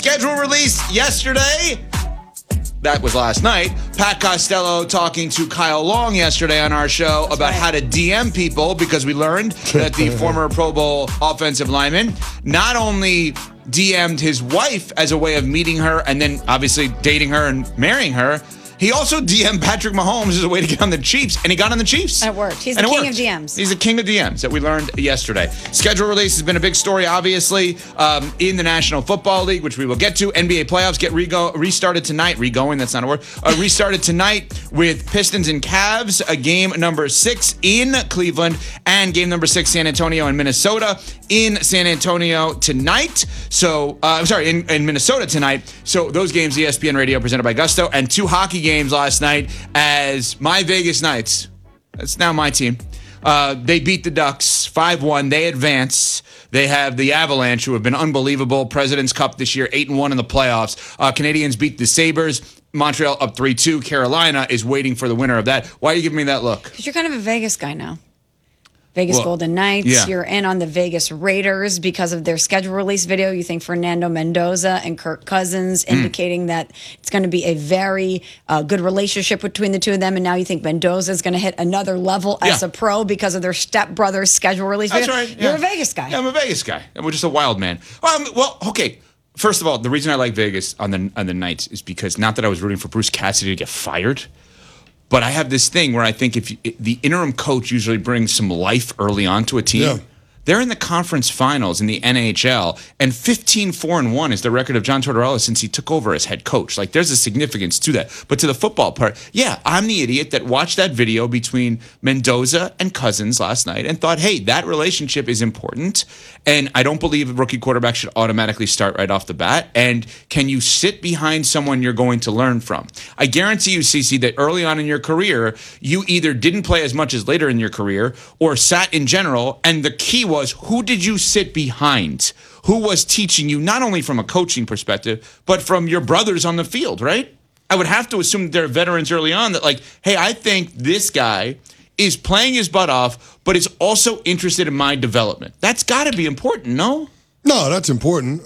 schedule released yesterday. That was last night. Pat Costello talking to Kyle Long yesterday on our show about how to DM people, because we learned that the former Pro Bowl offensive lineman not only DM'd his wife as a way of meeting her and then obviously dating her and marrying her, he also DM'd Patrick Mahomes as a way to get on the Chiefs, and he got on the Chiefs. And it worked. He's the king of DMs. He's the king of DMs that we learned yesterday. Schedule release has been a big story, obviously, in the National Football League, which we will get to. NBA playoffs get restarted tonight. That's not a word. Restarted tonight with Pistons and Cavs, a game number 6 in Cleveland, and game number 6, San Antonio and Minnesota in San Antonio tonight. So, in Minnesota tonight. So those games, ESPN Radio presented by Gusto, and 2 hockey games last night as my Vegas Knights, that's now my team, they beat the Ducks 5-1. They advance. They have the Avalanche, who have been unbelievable. President's Cup this year, 8-1 in the playoffs. Canadians beat the Sabres. Montreal up 3-2. Carolina is waiting for the winner of that. Why are you giving me that look? Because you're kind of a Vegas guy now. Vegas Golden Knights. Yeah. You're in on the Vegas Raiders because of their schedule release video. You think Fernando Mendoza and Kirk Cousins, indicating that it's going to be a very good relationship between the two of them. And now you think Mendoza is going to hit another level as a pro because of their stepbrother's schedule release video. That's right. You're a Vegas guy. Yeah, I'm a Vegas guy. And we're just a wild man. Okay. First of all, the reason I like Vegas on the Knights is because not that I was rooting for Bruce Cassidy to get fired, but I have this thing where I think if the interim coach usually brings some life early on to a team. Yeah. They're in the conference finals in the NHL, and 15-4-1 is the record of John Tortorella since he took over as head coach. Like, there's a significance to that. But to the football part, yeah, I'm the idiot that watched that video between Mendoza and Cousins last night and thought, hey, that relationship is important, and I don't believe a rookie quarterback should automatically start right off the bat. And can you sit behind someone you're going to learn from? I guarantee you, CeCe, that early on in your career, you either didn't play as much as later in your career or sat in general, and the key was, who did you sit behind? Who was teaching you, not only from a coaching perspective, but from your brothers on the field, right? I would have to assume that they're veterans early on that, like, hey, I think this guy is playing his butt off, but is also interested in my development. That's got to be important, no? No, that's important.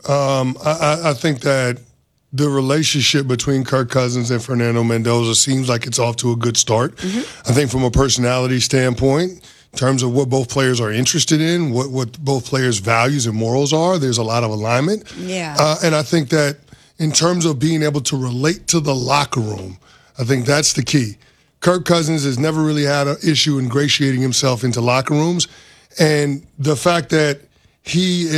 I think that the relationship between Kirk Cousins and Fernando Mendoza seems like it's off to a good start. Mm-hmm. I think from a personality standpoint, in terms of what both players are interested in, what both players' values and morals are, there's a lot of alignment. Yeah. And I think that in terms of being able to relate to the locker room, I think that's the key. Kirk Cousins has never really had an issue ingratiating himself into locker rooms. And the fact that he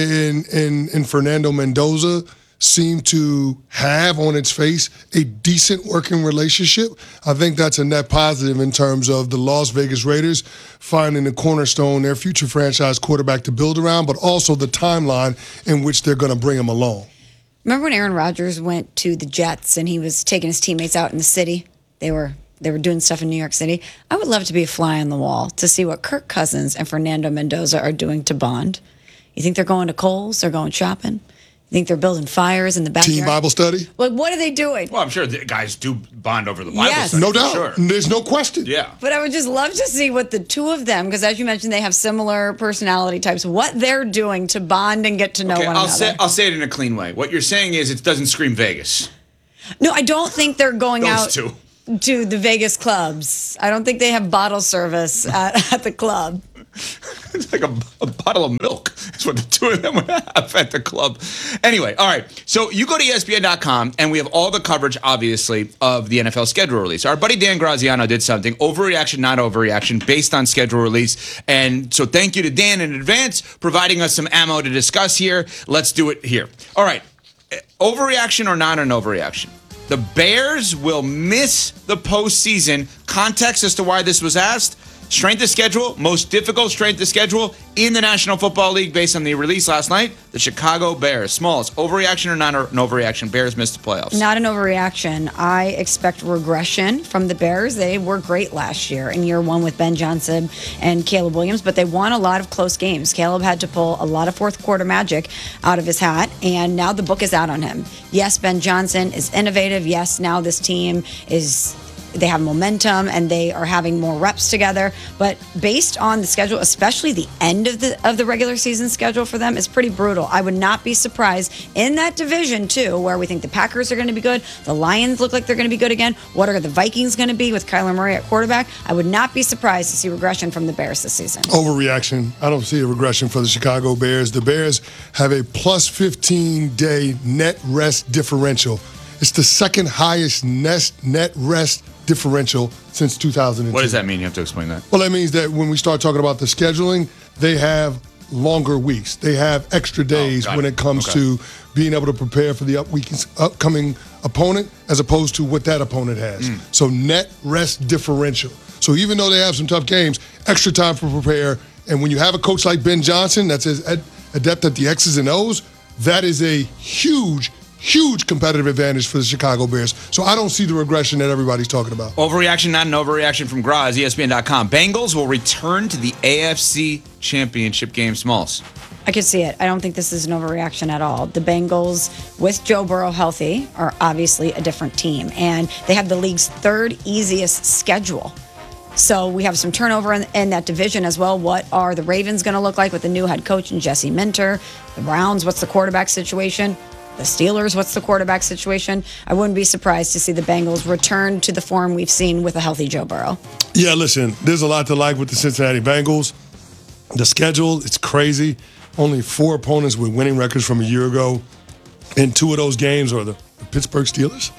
and Fernando Mendoza seem to have on its face a decent working relationship, I think that's a net positive in terms of the Las Vegas Raiders finding the cornerstone, their future franchise quarterback to build around, but also the timeline in which they're going to bring him along. Remember when Aaron Rodgers went to the Jets and he was taking his teammates out in the city? They were doing stuff in New York City. I would love to be a fly on the wall to see what Kirk Cousins and Fernando Mendoza are doing to bond. You think they're going to Kohl's? They're going shopping? You think they're building fires in the backyard? Team Bible study? Like, what are they doing? Well, I'm sure the guys do bond over the Bible study. No doubt. Sure. There's no question. Yeah. But I would just love to see what the two of them, because as you mentioned, they have similar personality types, what they're doing to bond and get to know one another. I'll say it in a clean way. What you're saying is it doesn't scream Vegas. No, I don't think they're going out two. to the Vegas clubs. I don't think they have bottle service at the club. It's like a bottle of milk. That's what the two of them would have at the club. Anyway, all right. So you go to ESPN.com, and we have all the coverage, obviously, of the NFL schedule release. Our buddy Dan Graziano did something, overreaction, not overreaction, based on schedule release. And so thank you to Dan in advance, providing us some ammo to discuss here. Let's do it here. All right. Overreaction or not an overreaction? The Bears will miss the postseason. Context as to why this was asked. Strength of schedule, most difficult strength of schedule in the National Football League based on the release last night. The Chicago Bears. Smalls, overreaction or not an overreaction? Bears missed the playoffs. Not an overreaction. I expect regression from the Bears. They were great last year in year one with Ben Johnson and Caleb Williams, but they won a lot of close games. Caleb had to pull a lot of fourth quarter magic out of his hat, and now the book is out on him. Yes, Ben Johnson is innovative. Yes, now this team is they have momentum and they are having more reps together. But based on the schedule, especially the end of the regular season schedule for them, is pretty brutal. I would not be surprised in that division too, where we think the Packers are going to be good, the Lions look like they're going to be good again. What are the Vikings going to be with Kyler Murray at quarterback? I would not be surprised to see regression from the Bears this season. Overreaction. I don't see a regression for the Chicago Bears. The Bears have a plus 15-day net rest differential. It's the second highest net rest differential since 2002. What does that mean? You have to explain that. Well, that means that when we start talking about the scheduling, they have longer weeks. They have extra days when it comes to being able to prepare for the upcoming opponent as opposed to what that opponent has. So net rest differential. So even though they have some tough games, extra time for prepare. And when you have a coach like Ben Johnson that's as adept at the X's and O's, that is a huge competitive advantage for the Chicago Bears. So I don't see the regression that everybody's talking about. Overreaction, not an overreaction from Graz, ESPN.com. Bengals will return to the AFC Championship game. Smalls. I could see it. I don't think this is an overreaction at all. The Bengals, with Joe Burrow healthy, are obviously a different team. And they have the league's third easiest schedule. So we have some turnover in that division as well. What are the Ravens going to look like with the new head coach and Jesse Minter? The Browns, what's the quarterback situation? The Steelers, what's the quarterback situation? I wouldn't be surprised to see the Bengals return to the form we've seen with a healthy Joe Burrow. Yeah, listen, there's a lot to like with the Cincinnati Bengals. The schedule, it's crazy. Only 4 opponents with winning records from a year ago. And 2 of those games are the Pittsburgh Steelers.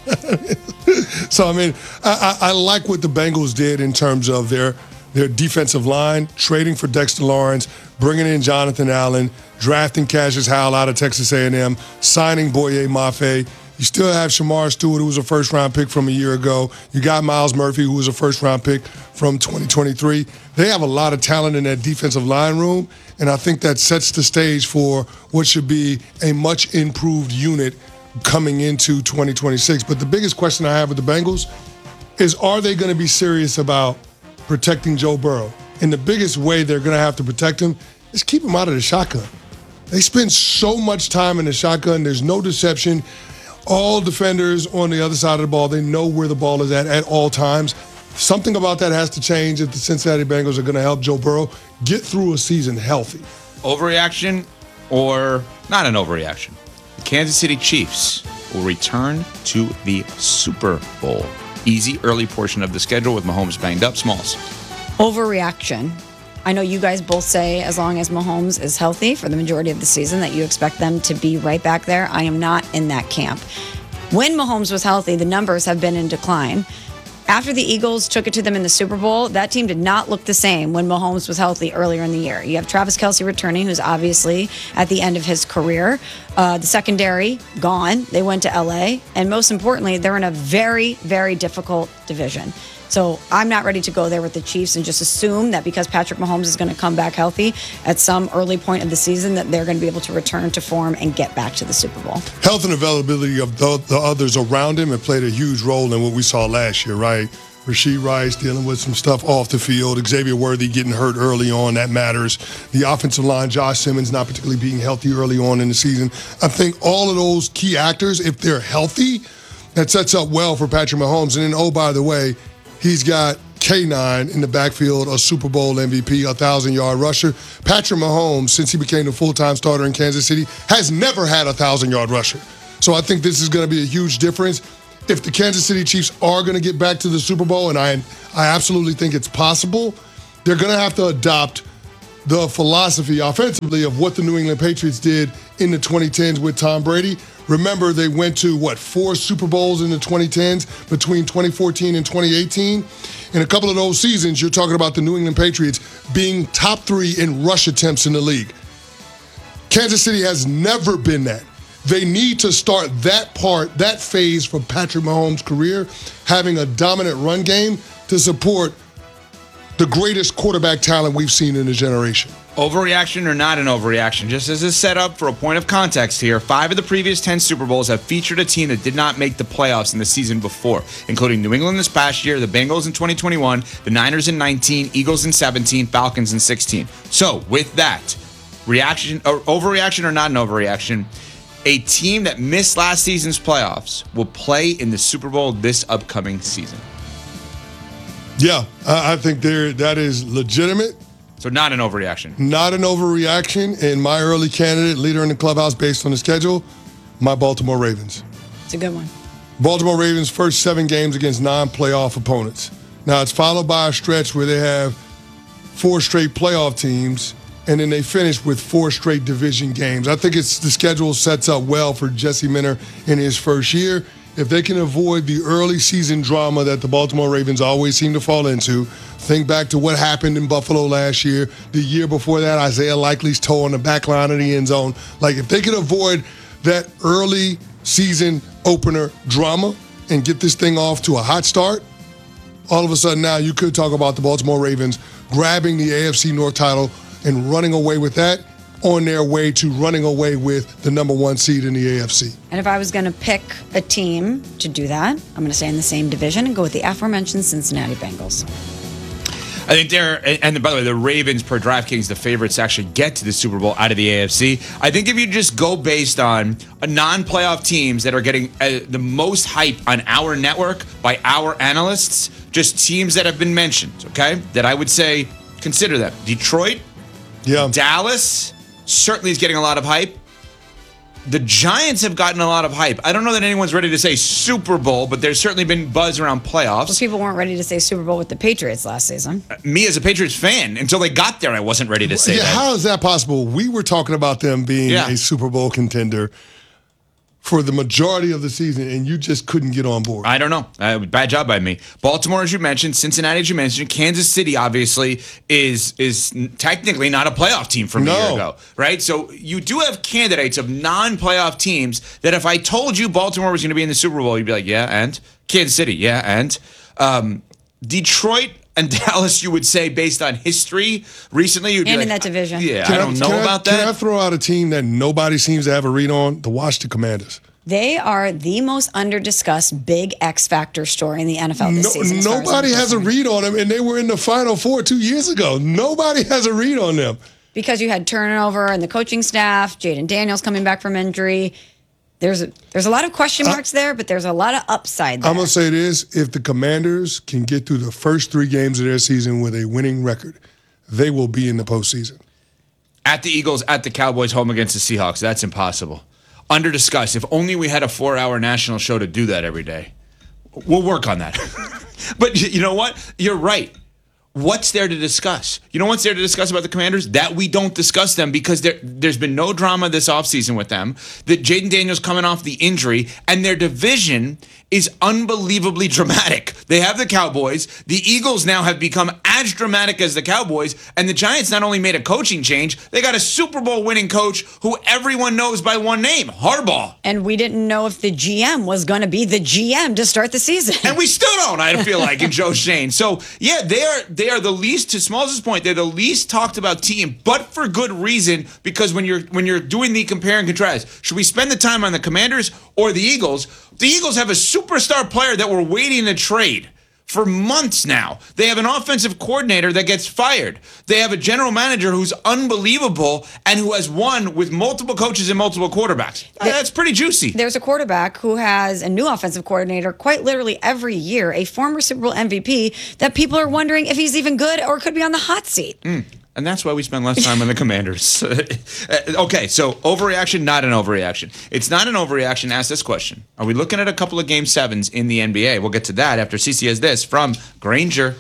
So, I mean, I like what the Bengals did in terms of their defensive line, trading for Dexter Lawrence, bringing in Jonathan Allen, drafting Cassius Howell out of Texas A&M, signing Boye Mafe. You still have Shamar Stewart, who was a first-round pick from a year ago. You got Miles Murphy, who was a first-round pick from 2023. They have a lot of talent in that defensive line room, and I think that sets the stage for what should be a much improved unit coming into 2026. But the biggest question I have with the Bengals is, are they going to be serious about protecting Joe Burrow? And the biggest way they're going to have to protect him is keep him out of the shotgun. They spend so much time in the shotgun. There's no deception. All defenders on the other side of the ball, they know where the ball is at all times. Something about that has to change if the Cincinnati Bengals are going to help Joe Burrow get through a season healthy. Overreaction or not an overreaction? The Kansas City Chiefs will return to the Super Bowl. Easy early portion of the schedule with Mahomes banged up. Smalls. Overreaction. I know you guys both say as long as Mahomes is healthy for the majority of the season that you expect them to be right back there. I am not in that camp. When Mahomes was healthy, the numbers have been in decline. After the Eagles took it to them in the Super Bowl, that team did not look the same when Mahomes was healthy earlier in the year. You have Travis Kelce returning, who's obviously at the end of his career. The secondary, gone. They went to LA. And most importantly, they're in a very, very difficult division. So I'm not ready to go there with the Chiefs and just assume that because Patrick Mahomes is going to come back healthy at some early point of the season that they're going to be able to return to form and get back to the Super Bowl. Health and availability of the others around him have played a huge role in what we saw last year, right? Rashee Rice dealing with some stuff off the field. Xavier Worthy getting hurt early on. That matters. The offensive line, Josh Simmons not particularly being healthy early on in the season. I think all of those key actors, if they're healthy, that sets up well for Patrick Mahomes. And then, oh, by the way, he's got K9 in the backfield, a Super Bowl MVP, 1,000-yard rusher. Patrick Mahomes, since he became the full-time starter in Kansas City, has never had a 1,000-yard rusher. So I think this is going to be a huge difference. If the Kansas City Chiefs are going to get back to the Super Bowl, and I absolutely think it's possible, they're going to have to adopt the philosophy offensively of what the New England Patriots did in the 2010s with Tom Brady. Remember, they went to, 4 Super Bowls in the 2010s between 2014 and 2018? In a couple of those seasons, you're talking about the New England Patriots being top 3 in rush attempts in the league. Kansas City has never been that. They need to start that phase for Patrick Mahomes' career, having a dominant run game to support the greatest quarterback talent we've seen in a generation. Overreaction or not an overreaction? Just as a setup for a point of context here, 5 of the previous 10 Super Bowls have featured a team that did not make the playoffs in the season before, including New England this past year, the Bengals in 2021, the Niners in 19, Eagles in 17, Falcons in 16. So with that, reaction or overreaction or not an overreaction, a team that missed last season's playoffs will play in the Super Bowl this upcoming season. Yeah, I think that is legitimate. So not an overreaction. Not an overreaction. And my early candidate, leader in the clubhouse based on the schedule, my Baltimore Ravens. It's a good one. Baltimore Ravens' first 7 games against non-playoff opponents. Now, it's followed by a stretch where they have 4 straight playoff teams, and then they finish with 4 straight division games. I think the schedule sets up well for Jesse Minter in his first year. If they can avoid the early season drama that the Baltimore Ravens always seem to fall into, think back to what happened in Buffalo last year, the year before that, Isaiah Likely's toe on the back line of the end zone. Like, if they can avoid that early season opener drama and get this thing off to a hot start, all of a sudden now you could talk about the Baltimore Ravens grabbing the AFC North title and running away with that, on their way to running away with the number 1 seed in the AFC. And if I was going to pick a team to do that, I'm going to stay in the same division and go with the aforementioned Cincinnati Bengals. I think and by the way, the Ravens per DraftKings, the favorites to actually get to the Super Bowl out of the AFC. I think if you just go based on non-playoff teams that are getting the most hype on our network by our analysts, just teams that have been mentioned, okay, that I would say consider them. Detroit, Dallas, certainly is getting a lot of hype. The Giants have gotten a lot of hype. I don't know that anyone's ready to say Super Bowl, but there's certainly been buzz around playoffs. Well, people weren't ready to say Super Bowl with the Patriots last season. Me as a Patriots fan, until they got there, I wasn't ready to say that. How is that possible? We were talking about them being a Super Bowl contender for the majority of the season, and you just couldn't get on board. I don't know. Bad job by me. Baltimore, as you mentioned, Cincinnati, as you mentioned, Kansas City, obviously, is technically not a playoff team from a year ago, right? So you do have candidates of non-playoff teams that if I told you Baltimore was going to be in the Super Bowl, you'd be like, yeah, and? Kansas City, yeah, and? Detroit and Dallas, you would say, based on history recently, you'd be like, in that division. Yeah, I don't know about that. Can I throw out a team that nobody seems to have a read on? The Washington Commanders. They are the most under-discussed big X Factor story in the NFL this season. Nobody has a read on them, and they were in the Final Four 2 years ago. Nobody has a read on them. Because you had turnover in the coaching staff, Jaden Daniels coming back from injury. There's a lot of question marks there, but there's a lot of upside there. I'm going to say this. If the Commanders can get through the first 3 games of their season with a winning record, they will be in the postseason. At the Eagles, at the Cowboys, home against the Seahawks. That's impossible. Under-discussed. If only we had a 4-hour national show to do that every day. We'll work on that. But you know what? You're right. What's there to discuss? You know what's there to discuss about the Commanders? That we don't discuss them because there's been no drama this offseason with them. That Jaden Daniels coming off the injury, and their division is unbelievably dramatic. They have the Cowboys. The Eagles now have become as dramatic as the Cowboys, and the Giants not only made a coaching change, they got a Super Bowl winning coach who everyone knows by one name, Harbaugh. And we didn't know if the GM was going to be the GM to start the season. And we still don't, I feel like, in Joe Schoen. So, yeah, they are the least, to Smalls' point, they're the least talked about team, but for good reason, because when you're doing the compare and contrast, should we spend the time on the Commanders or the Eagles? The Eagles have a superstar player that we're waiting to trade for months now. They have an offensive coordinator that gets fired. They have a general manager who's unbelievable and who has won with multiple coaches and multiple quarterbacks. That's pretty juicy. There's a quarterback who has a new offensive coordinator quite literally every year, a former Super Bowl MVP, that people are wondering if he's even good or could be on the hot seat. And that's why we spend less time on the Commanders. Okay, so overreaction, not an overreaction. It's not an overreaction. Ask this question. Are we looking at a couple of Game 7s in the NBA? We'll get to that after CC has this from Grainger.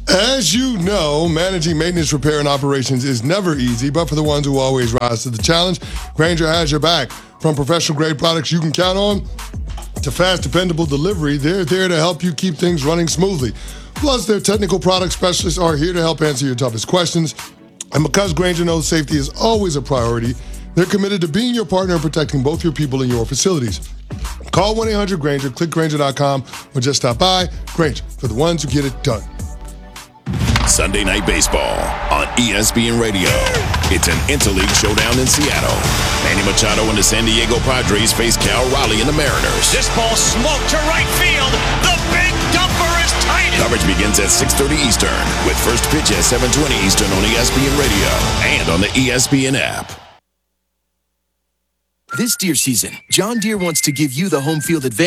As you know, managing maintenance, repair, and operations is never easy, but for the ones who always rise to the challenge, Grainger has your back. From professional-grade products you can count on to fast, dependable delivery, they're there to help you keep things running smoothly. Plus, their technical product specialists are here to help answer your toughest questions. And because Grainger knows safety is always a priority, they're committed to being your partner in protecting both your people and your facilities. Call 1-800-GRAINGER, click Grainger.com, or just stop by. Grainger, for the ones who get it done. Sunday Night Baseball on ESPN Radio. It's an interleague showdown in Seattle. Manny Machado and the San Diego Padres face Cal Raleigh and the Mariners. This ball smoked to right field. The big dumper is tight. Coverage begins at 6:30 Eastern with first pitch at 7:20 Eastern on ESPN Radio and on the ESPN app. This deer season, John Deere wants to give you the home field advantage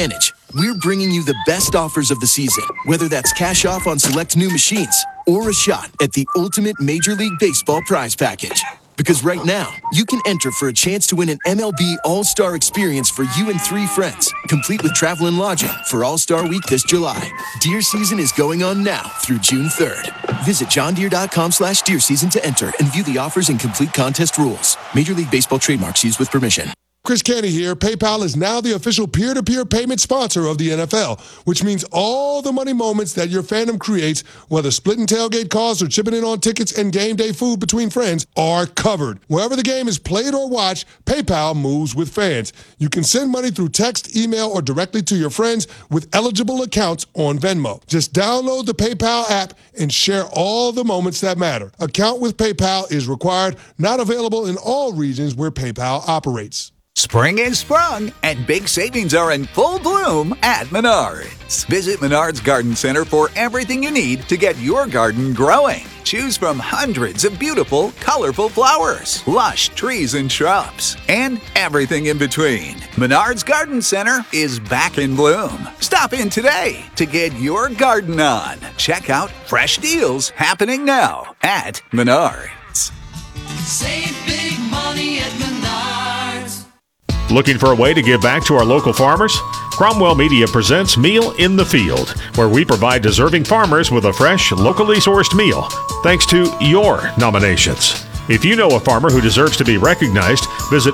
we're bringing you the best offers of the season, whether that's cash off on select new machines or a shot at the ultimate Major League Baseball prize package. Because right now, you can enter for a chance to win an MLB All-Star experience for you and 3 friends, complete with travel and lodging for All-Star Week this July. Deer season is going on now through June 3rd. Visit johndeere.com/deer season to enter and view the offers and complete contest rules. Major League Baseball trademarks used with permission. Chris Canty here. PayPal is now the official peer-to-peer payment sponsor of the NFL, which means all the money moments that your fandom creates, whether splitting tailgate costs or chipping in on tickets and game day food between friends, are covered. Wherever the game is played or watched, PayPal moves with fans. You can send money through text, email, or directly to your friends with eligible accounts on Venmo. Just download the PayPal app and share all the moments that matter. Account with PayPal is required, not available in all regions where PayPal operates. Spring is sprung, and big savings are in full bloom at Menards. Visit Menards Garden Center for everything you need to get your garden growing. Choose from hundreds of beautiful, colorful flowers, lush trees and shrubs, and everything in between. Menards Garden Center is back in bloom. Stop in today to get your garden on. Check out fresh deals happening now at Menards. Save big money at Menards. Looking for a way to give back to our local farmers? Cromwell Media presents Meal in the Field, where we provide deserving farmers with a fresh, locally sourced meal, thanks to your nominations. If you know a farmer who deserves to be recognized, visit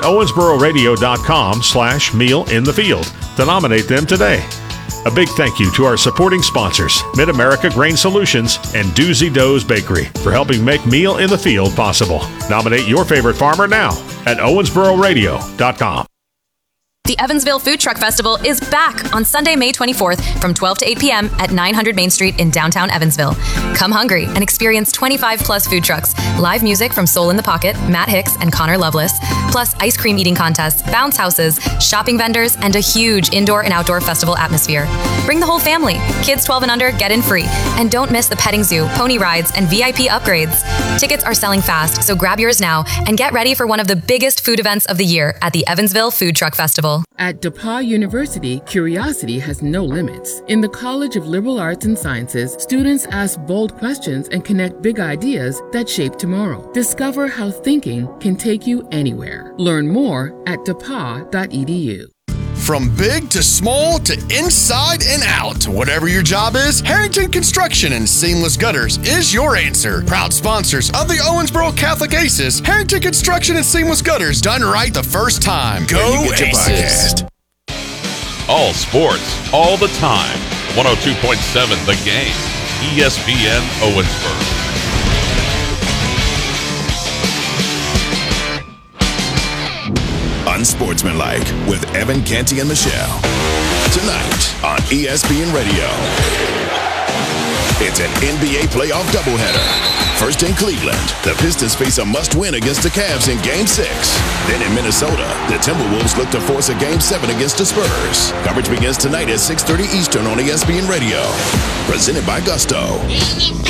owensboro.radio.com/mealinthefield to nominate them today. A big thank you to our supporting sponsors, Mid-America Grain Solutions and Doozy Doe's Bakery, for helping make Meal in the Field possible. Nominate your favorite farmer now at owensboro.radio.com. The Evansville Food Truck Festival is back on Sunday, May 24th from 12 to 8 p.m. at 900 Main Street in downtown Evansville. Come hungry and experience 25-plus food trucks, live music from Soul in the Pocket, Matt Hicks, and Connor Lovelace, plus ice cream eating contests, bounce houses, shopping vendors, and a huge indoor and outdoor festival atmosphere. Bring the whole family. Kids 12 and under get in free. And don't miss the petting zoo, pony rides, and VIP upgrades. Tickets are selling fast, so grab yours now and get ready for one of the biggest food events of the year at the Evansville Food Truck Festival. At DePauw University, curiosity has no limits. In the College of Liberal Arts and Sciences, students ask bold questions and connect big ideas that shape tomorrow. Discover how thinking can take you anywhere. Learn more at depaw.edu. From big to small to inside and out, whatever your job is, Harrington Construction and Seamless Gutters is your answer. Proud sponsors of the Owensboro Catholic Aces, Harrington Construction and Seamless Gutters, done right the first time. Go Aces! All sports, all the time. 102.7 The Game. ESPN Owensboro. Unsportsmanlike with Evan Canty and Michelle. Tonight on ESPN Radio. It's an NBA playoff doubleheader. First in Cleveland, the Pistons face a must-win against the Cavs in Game 6. Then in Minnesota, the Timberwolves look to force a Game 7 against the Spurs. Coverage begins tonight at 6:30 Eastern on ESPN Radio. Presented by Gusto.